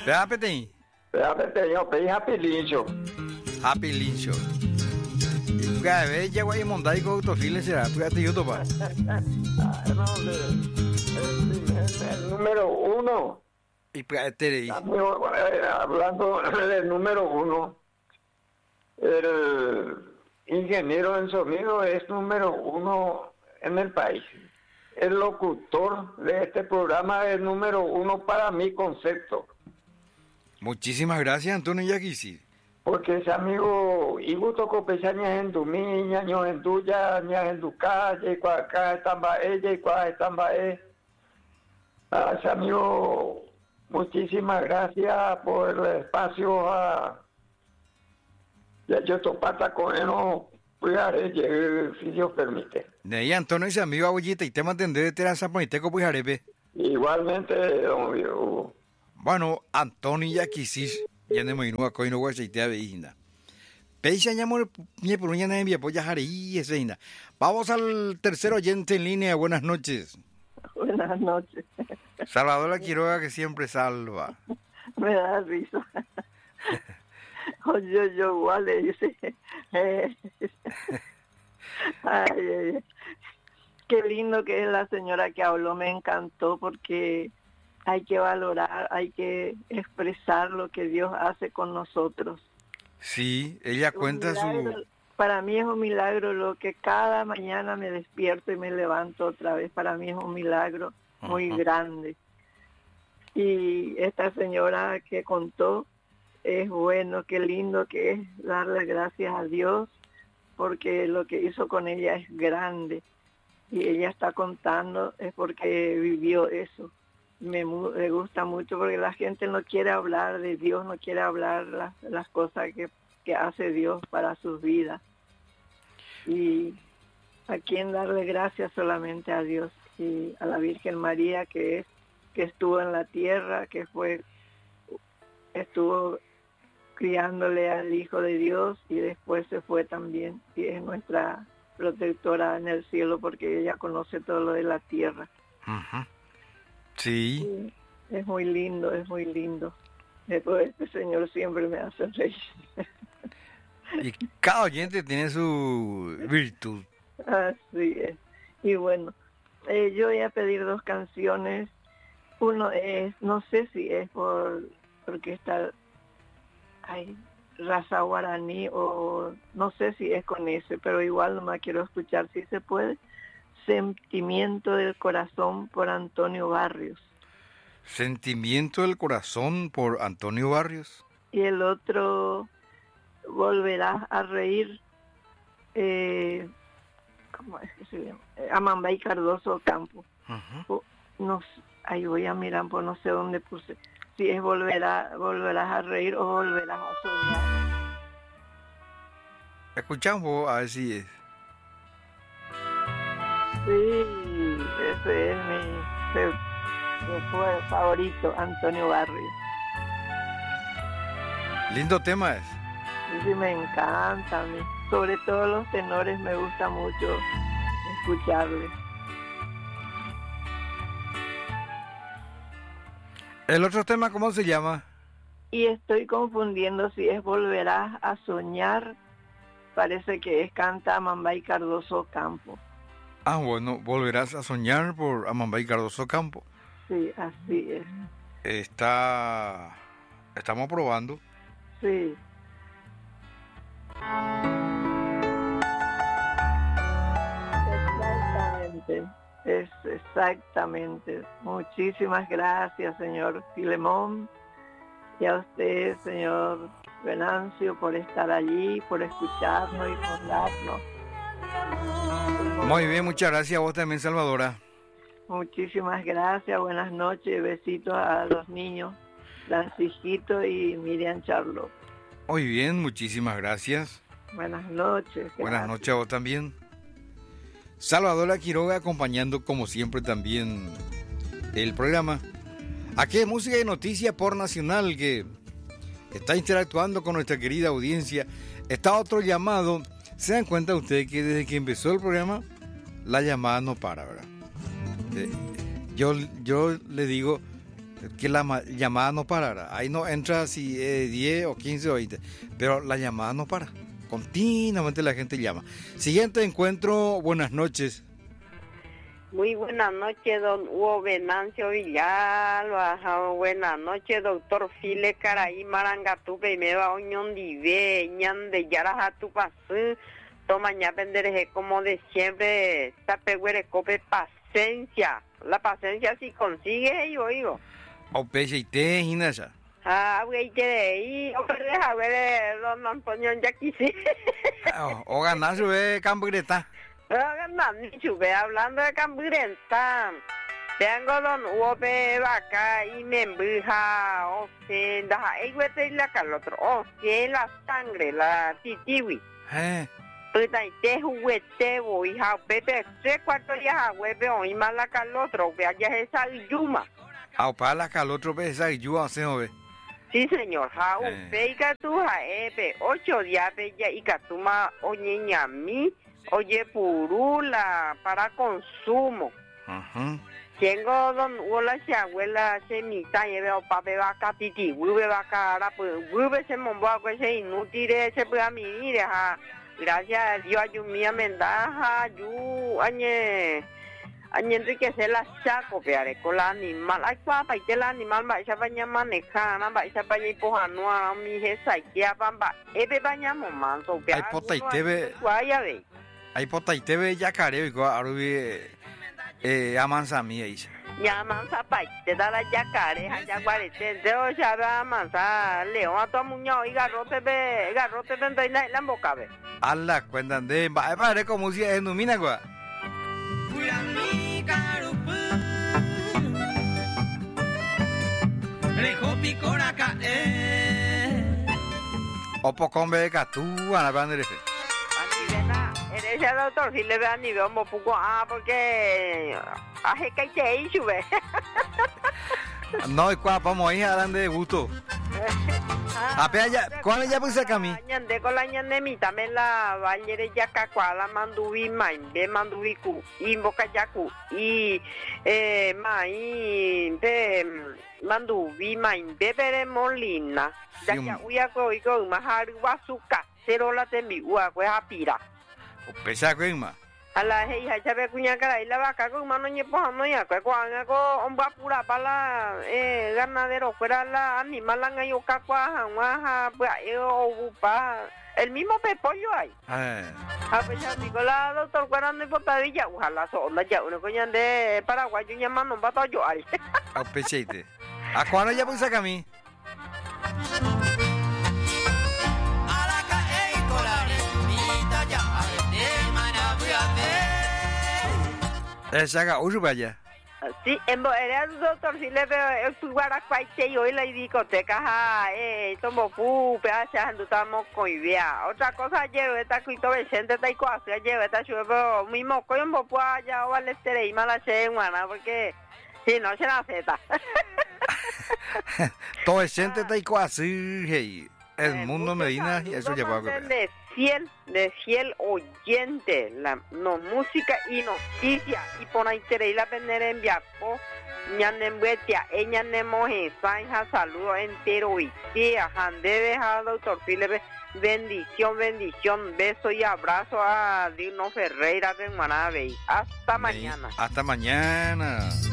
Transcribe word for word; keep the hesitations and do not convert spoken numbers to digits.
Happy Day. Happy Day, yo pedí Happy Lincho. Happy Lincho. Y cada vez llego ahí montar con autofiles será, tú ya te yo topa. El número uno. Y pues te leí. Hablando del número uno, el ingeniero en sonido es número uno en el país. El locutor de este programa es número uno para mi concepto. Muchísimas gracias, Antonio Yaquisi. Porque ese amigo, y gusto copechañas en tu miña, ño en tuya, ñas en tu calle, y cuál acá están va ella, y cuál están va él. A ese amigo, muchísimas gracias por el espacio a... Ya yo topata con él, no, cuidaré, si Dios permite. De ahí, Antonio, ese amigo abuelita, y te mantendré de tener zaponiteco, pues, arepe. Igualmente, don Hugo. Bueno, Antonio Yaquisi, ya no me inúa, coino, guachaitea, veína. Peixa, ñamor, ñe por uña, envía, pues, ya jareí, esa. Vamos al tercer oyente en línea, buenas noches. Buenas noches. Salvador Quiroga, que siempre salva. Me da risa. Oye, yo igual le dice. Eh, ay, ay, qué lindo que es la señora que habló, me encantó porque hay que valorar, hay que expresar lo que Dios hace con nosotros. Sí, ella cuenta milagro, su... Para mí es un milagro lo que cada mañana me despierto y me levanto otra vez. Para mí es un milagro muy uh-huh. grande. Y esta señora que contó, es bueno, qué lindo que es darle gracias a Dios, porque lo que hizo con ella es grande. Y ella está contando, es porque vivió eso. Me, me gusta mucho porque la gente no quiere hablar de Dios, no quiere hablar las, las cosas que, que hace Dios para sus vidas. Y a quien darle gracias solamente a Dios y a la Virgen María que es que estuvo en la tierra, que fue estuvo criándole al Hijo de Dios y después se fue también y es nuestra protectora en el cielo porque ella conoce todo lo de la tierra. Uh-huh. Sí. Sí, es muy lindo, es muy lindo. Después este señor siempre me hace reír. Y cada oyente tiene su virtud. Así es. Y bueno, eh, yo voy a pedir dos canciones. Uno es, no sé si es por porque está hay raza guaraní o no sé si es con ese, pero igual nomás quiero escuchar si se puede. Sentimiento del corazón por Antonio Barrios. Sentimiento del corazón por Antonio Barrios. Y el otro, Volverás a reír, eh, ¿cómo es que se llama? Amambay Cardoso Campo. Uh-huh. No, ahí voy a mirar, pues no sé dónde puse. Si es volverá, volverás a reír o volverás a soñar. Escuchamos a ver si es. Sí, ese es mi, mi favorito, Antonio Barrios. Lindo tema es. Sí, me encanta a mí. Sobre todo los tenores me gusta mucho escucharles. ¿El otro tema cómo se llama? Y estoy confundiendo si es Volverás a soñar. Parece que es canta Amambay Cardoso Campo. Ah, bueno, Volverás a soñar por Amambay Cardoso Campo. Sí, así es. Está... Estamos probando. Sí. Exactamente. Es exactamente. Muchísimas gracias, señor Filemón. Y a usted, señor Venancio, por estar allí, por escucharnos y por darnos. Muy bien, muchas gracias a vos también, Salvadora. Muchísimas gracias, buenas noches, besitos a los niños, Francisquito y Miriam Charlotte. Muy bien, muchísimas gracias. Buenas noches. Gracias. Buenas noches a vos también. Salvadora Quiroga acompañando como siempre también el programa. Aquí es Música y Noticias por Nacional que está interactuando con nuestra querida audiencia. Está otro llamado. ¿Se dan cuenta ustedes que desde que empezó el programa la llamada no para, verdad? Eh, yo, yo le digo, que la ma- llamada no parara. Ahí no entra si eh, diez o quince o veinte, pero la llamada no para. Continuamente la gente llama. Siguiente encuentro, buenas noches. Muy buenas noches, don Hugo Venancio Villalba. Buenas noches, doctor File Caraí Marangatupe y me va oñón dive, ñan de yaraja tu pasú. Toma ña pendereje como de siempre, tapeguere cope paciencia. La paciencia si consigue, yo digo. O peche y te, Ginasa. Ah, güey, que de ahí, o perdeja, güey, don Antonio, ya quise. O ganas, ve, cambreta. Chuve, hablando de Camburenta, tengo don Uope vaca y me embuja, o sea, y güete y la calotro, o sea, la sangre, la titiwi. Eh. Pues ahí te juguete, voy a pepe, tres cuartos ya, hueve, o y más la calotro, vea, ya esa yuma. A para la calotro, ve, esa yuma, se ve. Sí, señor, ja, un peiga tu ja, epe, ocho días, bella, y catuma, oye, ñami. Oye, purula, para consumo. Ajá. Tengo don Uola, si abuela, semita, y veo pape vaca, titi, vuelve vaca, ahora pues, vuelve ese mombo, ese inútil, ese pues a mi vida, gracias a Dios, ayumía mendaja, yo, añe, añe enriquecer la chaco, peare, con la animal, ay, papá, y el animal, va, esa baña manejana, va, esa baña hipojanoa, mi jesa, y que apamba, ebe baña manso, peare, ay, pota, y te ve. Guaya, ve. Ahí pota y te ve ya careo y arubi eh amansa mía isa. Ya amansa pai, te da la yacare, ya guarete, de o ya va amansa, león a tu muño y garrote ve, garrote ve en la boca ve. Alla cuentan de va para como si es numina gua. Opo combe de catu a la bandera. Ese doctor si le ve a nivel un poco, ah, porque hace que te hizo, ve. No, y cuando vamos ahí a de gusto. A pe allá, ¿cuál es ya pues acá a mí? Ñande con la ñande mi también la bañere ya cacuala mandubi main, ve mandubi cu, y boca yacu, y eh, main, de mandubi main, de bere molina. Ya ya uya ko iko mahar wasuka, cero la te mi ua ko apira. Pesa cuema. A la hija ya ve cuña cara y la vaca con mano y pues no ya que cuando ko omba pura para eh ganadero fuera la animal la yo cacua guaja pues yo upa el mismo pepollo hay. Eh. A pesar de que la doctor cuando de potadilla ojalá sola ya una coña de paraguayo llamando va todo yo hay. A pecheite. ¿A cuándo ya pues acá a mí? Esa haga urbaya. Sí, en era doctor si le veo tu guaracuaite y hoy la discoteca ja eh tomo pu peacha andutamos con idea. Otra cosa llevo esta cuito vicente ta iko hacia llevo esta chuvo mismo coimbo pu allá o al estere y mala chengana porque si no se la feta. Todo vicente ta iko así hey. El mundo Medina y eso lleva a de fiel, de fiel oyente, la no música y noticia y por ahí te la vender en Viapo, ñanembetia, ella nemo esa saludo entero y tía, jande deja doctor Filipe, bendición, bendición, beso y abrazo a Dino Ferreira de Manabe. Hasta mañana. Hasta mañana.